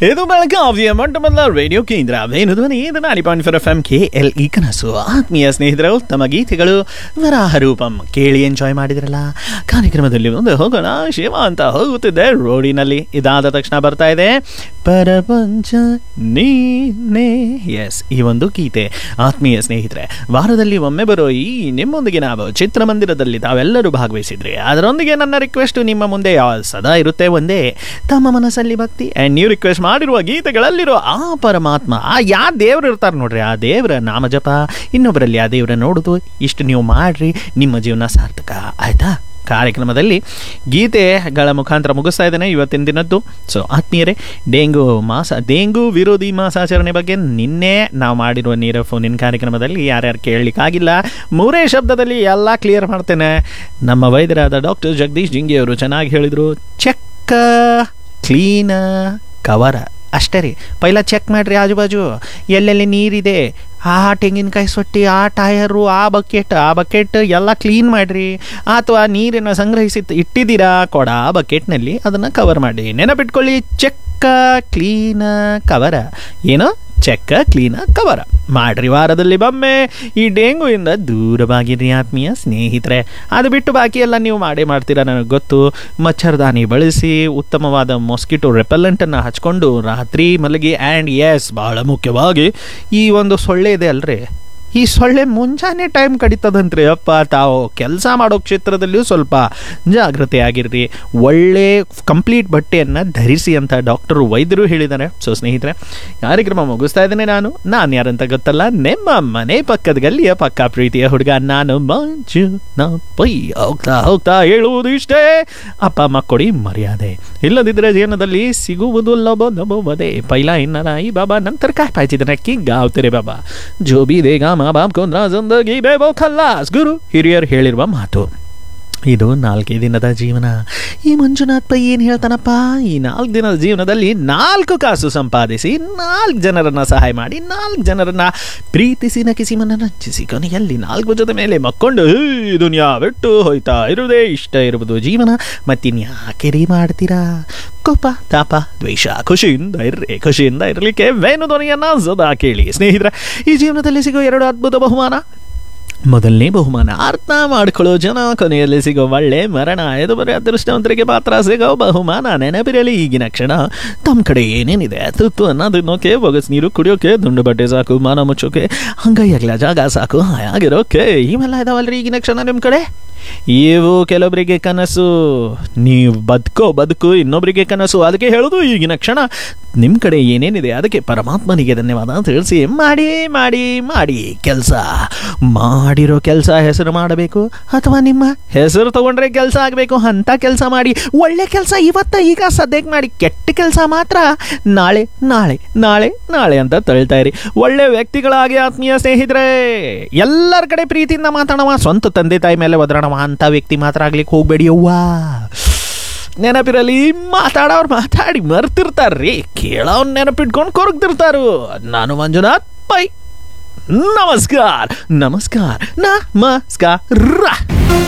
ಇದು ಬೆಳಗಾವಿಯ ಮೊಟ್ಟಮೊದಲ ರೇಡಿಯೋ ಕೇಂದ್ರ ವೇಣುಧ್ವನಿ ಇದು 90.4 FM KLE ಕನಸು. ಆತ್ಮೀಯ ಸ್ನೇಹಿತರೆ, ಉತ್ತಮ ಗೀತೆಗಳು ವರಾಹ ರೂಪಂ ಕೇಳಿ ಎಂಜಾಯ್ ಮಾಡಿದ್ರಲ್ಲ. ಕಾರ್ಯಕ್ರಮದಲ್ಲಿ ಮುಂದೆ ಹೋಗೋಣ. ಶಿವ ಅಂತ ಹೋಗುತ್ತಿದ್ದೆ ರೋಡಿನಲ್ಲಿ. ಇದಾದ ತಕ್ಷಣ ಬರ್ತಾ ಇದೆ ಪರಪಂಚ ನೀನೇ. ಎಸ್, ಈ ಒಂದು ಗೀತೆ ಆತ್ಮೀಯ ಸ್ನೇಹಿತರೆ, ವಾರದಲ್ಲಿ ಒಮ್ಮೆ ಬರೋ ಈ ನಿಮ್ಮೊಂದಿಗೆ ನಾವು ಚಿತ್ರಮಂದಿರದಲ್ಲಿ ತಾವೆಲ್ಲರೂ ಭಾಗವಹಿಸಿದ್ರಿ. ಅದರೊಂದಿಗೆ ನನ್ನ ರಿಕ್ವೆಸ್ಟ್ ನಿಮ್ಮ ಮುಂದೆ ಸದಾ ಇರುತ್ತೆ ಒಂದೇ, ತಮ್ಮ ಮನಸ್ಸಲ್ಲಿ ಭಕ್ತಿ ಆ್ಯಂಡ್ ನೀವು ರಿಕ್ವೆಸ್ಟ್ ಮಾಡಿರುವ ಗೀತೆಗಳಲ್ಲಿರೋ ಆ ಪರಮಾತ್ಮ, ಆ ಯಾವ ದೇವರು ಇರ್ತಾರೆ ನೋಡ್ರಿ, ಆ ದೇವರ ನಾಮಜಪ, ಇನ್ನೊಬ್ಬರಲ್ಲಿ ಆ ದೇವರ ನೋಡೋದು, ಇಷ್ಟು ನೀವು ಮಾಡ್ರಿ, ನಿಮ್ಮ ಜೀವನ ಸಾರ್ಥಕ ಆಯ್ತಾ. ಕಾರ್ಯಕ್ರಮದಲ್ಲಿ ಗೀತೆಗಳ ಮುಖಾಂತರ ಮುಗಿಸ್ತಾ ಇದ್ದೇನೆ ಇವತ್ತಿನ ದಿನದ್ದು. ಸೊ ಆತ್ಮೀಯರೇ, ಡೆಂಗು ವಿರೋಧಿ ಮಾಸಾಚರಣೆ ಬಗ್ಗೆ ನಿನ್ನೆ ನಾವು ಮಾಡಿರುವ ನೇರ ಫೋನಿನ ಕಾರ್ಯಕ್ರಮದಲ್ಲಿ ಯಾರ್ಯಾರು ಕೇಳಲಿಕ್ಕಾಗಿಲ್ಲ, 3 ಶಬ್ದದಲ್ಲಿ ಎಲ್ಲ ಕ್ಲಿಯರ್ ಮಾಡ್ತೇನೆ. ನಮ್ಮ ವೈದ್ಯರಾದ ಡಾಕ್ಟರ್ ಜಗದೀಶ್ ಜಿಂಗಿ ಅವರು ಚೆನ್ನಾಗಿ ಹೇಳಿದರು, ಚೆಕ್ಕ ಕ್ಲೀನ ಕವರ ಅಷ್ಟೇ ರೀ. ಪೈಲ ಚೆಕ್ ಮಾಡಿರಿ ಆಜು ಬಾಜು ಎಲ್ಲೆಲ್ಲಿ ನೀರಿದೆ, ಆ ತೆಂಗಿನಕಾಯಿ ಸೊಟ್ಟಿ, ಆ ಟಯರು, ಆ ಬಕೆಟ್ ಎಲ್ಲ ಕ್ಲೀನ್ ಮಾಡಿರಿ. ಅಥವಾ ನೀರನ್ನು ಸಂಗ್ರಹಿಸಿ ಇಟ್ಟಿದ್ದೀರಾ ಕೊಡ ಆ ಬಕೆಟ್ನಲ್ಲಿ, ಅದನ್ನು ಕವರ್ ಮಾಡಿ. ನೆನಪಿಟ್ಕೊಳ್ಳಿ, ಚೆಕ್ಕ ಕ್ಲೀನ ಕವರ. ಏನು? ಚೆಕ್ಕ ಕ್ಲೀನ ಕವರ ಮಾಡ್ರಿ. ವಾರದಲ್ಲಿ ಒಮ್ಮೆ ಈ ಡೆಂಗುಯಿಂದ ದೂರವಾಗಿರಿ ಆತ್ಮೀಯ ಸ್ನೇಹಿತರೆ. ಅದು ಬಿಟ್ಟು ಬಾಕಿ ಎಲ್ಲ ನೀವು ಮಾಡ್ತೀರಾ ನನಗೆ ಗೊತ್ತು. ಮಚ್ಚರ್ದಾನಿ ಬಳಸಿ ಉತ್ತಮವಾದ ಮೊಸ್ಕಿಟೋ ರೆಪೆಲೆಂಟನ್ನು ಹಚ್ಕೊಂಡು ರಾತ್ರಿ ಮಲಗಿ. ಆ್ಯಂಡ್ ಎಸ್, ಬಹಳ ಮುಖ್ಯವಾಗಿ ಈ ಒಂದು ಸೊಳ್ಳೆ ಇದೆ ಅಲ್ರಿ, ಈ ಸೊಳ್ಳೆ ಮುಂಜಾನೆ ಟೈಮ್ ಕಡಿತದಂತ್ರಿ. ಅಪ್ಪ, ತಾವು ಕೆಲಸ ಮಾಡೋ ಕ್ಷೇತ್ರದಲ್ಲಿಯೂ ಸ್ವಲ್ಪ ಜಾಗ್ರತೆ ಆಗಿರ್ರಿ. ಒಳ್ಳೆ ಕಂಪ್ಲೀಟ್ ಬಟ್ಟೆಯನ್ನು ಧರಿಸಿ ಅಂತ ಡಾಕ್ಟರು ವೈದ್ಯರು ಹೇಳಿದ್ದಾರೆ. ಸೊ ಸ್ನೇಹಿತರೆ, ಕಾರ್ಯಕ್ರಮ ಮುಗಿಸ್ತಾ ಇದ್ದೇನೆ. ನಾನು ಯಾರಂತ ಗೊತ್ತಲ್ಲ, ನಿಮ್ಮ ಮನೆ ಪಕ್ಕದ ಗಲ್ಲಿಯ ಪಕ್ಕ ಪ್ರೀತಿಯ ಹುಡುಗ ನಾನು ಮಂಜು. ಹೋಗ್ತಾ ಹೇಳುವುದು ಇಷ್ಟೇ, ಅಪ್ಪ ಅಮ್ಮ ಕೊಡಿ ಮರ್ಯಾದೆ, ಇಲ್ಲದಿದ್ದರೆ ಜೀವನದಲ್ಲಿ ಸಿಗುವುದು ಲಬೋದೇ. ಪೈಲ ಇನ್ನರ ಈ ಬಾಬಾ ನಂತರ ಕಾಯ್ಪಾಯ್ತಿದ್ದಾನೆ ಕಿ ಗಾವ್ತಿರೆ ಬಾಬಾ ಜೋ ಬಿ ದೇಗ ಮಾ ಬಾಪ್ ಕೊಂದ್ರ ಜಿಂದಗಿ ಬೇಬೋ ಖಲ್ಲಾಸ್. ಗುರು ಹಿರಿಯರು ಹೇಳಿರುವ ಮಾತು ಇದು. 4 ದಿನದ ಜೀವನ. ಈ ಮಂಜುನಾಥ್ ಪೈ ಏನು ಹೇಳ್ತಾನಪ್ಪ, ಈ 4 ದಿನದ ಜೀವನದಲ್ಲಿ 4 ಕಾಸು ಸಂಪಾದಿಸಿ, 4 ಜನರನ್ನು ಸಹಾಯ ಮಾಡಿ, 4 ಜನರನ್ನು ಪ್ರೀತಿಸಿ ನಕಿಸಿ ಮನರಂಜಿಸಿ, ಕೊನೆಯಲ್ಲಿ 4 ಭುಜದ ಮೇಲೆ ಮಕ್ಕೊಂಡು ಈ ದುನಿಯಾ ಬಿಟ್ಟು ಹೋಯ್ತಾ ಇರುವುದೇ ಇಷ್ಟ ಇರುವುದು ಜೀವನ. ಮತ್ತಿನ್ಯಾಕೆ ಮಾಡ್ತೀರಾ ಕೋಪ ತಾಪ ದ್ವೇಷ? ಖುಷಿಯಿಂದ ಇರಲಿಕ್ಕೆ ವೇಣು ಧ್ವನಿಯನ್ನು ಸದಾ ಕೇಳಿ ಸ್ನೇಹಿತರೆ. ಈ ಜೀವನದಲ್ಲಿ ಸಿಗೋ 2 ಅದ್ಭುತ ಬಹುಮಾನ. ಮೊದಲನೇ ಬಹುಮಾನ ಅರ್ಥ ಮಾಡ್ಕೊಳ್ಳೋ ಜನ, ಕೊನೆಯಲ್ಲಿ ಸಿಗೋ ಒಳ್ಳೆ ಮರಣ. ಇದು ಬರೀ ಅದೃಷ್ಟವಂತರಿಗೆ ಮಾತ್ರ ಸಿಗೋ ಬಹುಮಾನ. ನೆನಪಿರಲಿ, ಈಗಿನ ಕ್ಷಣ ತಮ್ಮ ಕಡೆ ಏನೇನಿದೆ, ತುತ್ತು ಅನ್ನ ತಿನ್ನೋಕೆ, ಬೊಗಸ್ ನೀರು ಕುಡಿಯೋಕೆ, ದುಂಡು ಬಟ್ಟೆ ಸಾಕು, ಮಾನ ಮುಚ್ಚೋಕೆ, ಹಂಗೈಯಾಗಲ ಜಾಗ ಸಾಕು, ಹಾಯಾಗಿರೋಕೆ, ಇವೆಲ್ಲ ಇದಾವಲ್ರಿ ಈಗಿನ ಕ್ಷಣ ನಿಮ್ಮ ಕಡೆ. ಇವು ಕೆಲವೊಬ್ಬರಿಗೆ ಕನಸು. ನೀವು ಬದುಕು ಇನ್ನೊಬ್ಬರಿಗೆ ಕನಸು. ಅದಕ್ಕೆ ಹೇಳೋದು, ಈಗಿನ ಕ್ಷಣ ನಿಮ್ಮ ಕಡೆ ಏನೇನಿದೆ ಅದಕ್ಕೆ ಪರಮಾತ್ಮನಿಗೆ ಧನ್ಯವಾದ ತಿಳಿಸಿ ಮಾಡಿ ಕೆಲಸ. ಮಾಡಿರೋ ಕೆಲಸ ಹೆಸರು ಮಾಡಬೇಕು, ಅಥವಾ ನಿಮ್ಮ ಹೆಸರು ತಗೊಂಡ್ರೆ ಕೆಲಸ ಆಗಬೇಕು. ಅಂಥ ಕೆಲಸ ಮಾಡಿ. ಒಳ್ಳೆ ಕೆಲಸ ಇವತ್ತ ಈಗ ಸದ್ಯಕ್ಕೆ ಮಾಡಿ, ಕೆಟ್ಟ ಕೆಲಸ ಮಾತ್ರ ನಾಳೆ ಅಂತ ತಳ್ತಾ ಇರಿ. ಒಳ್ಳೆ ವ್ಯಕ್ತಿಗಳಾಗಿ ಆತ್ಮೀಯ ಸ್ನೇಹಿತರೆ, ಎಲ್ಲರ ಕಡೆ ಪ್ರೀತಿಯಿಂದ ಮಾತಾಡವ, ಸ್ವಂತ ತಂದೆ ತಾಯಿ ಮೇಲೆ ಒದರಣವ ಅಂತ ವ್ಯಕ್ತಿ ಮಾತ್ರ ಆಗ್ಲಿಕ್ಕೆ ಹೋಗ್ಬೇಡಿ ಅವ್ವ. ನೆನಪಿರಲಿ, ಮಾತಾಡೋರು ಮಾತಾಡಿ ಮರ್ತಿರ್ತಾರ್ರಿ, ಕೇಳೋನ್ ನೆನಪಿಟ್ಕೊಂಡು ಕೊರಗ್ತಿರ್ತಾರು. ನಾನು ಮಂಜುನಾಥ್ ಪೈ. ನಮಸ್ಕಾರ.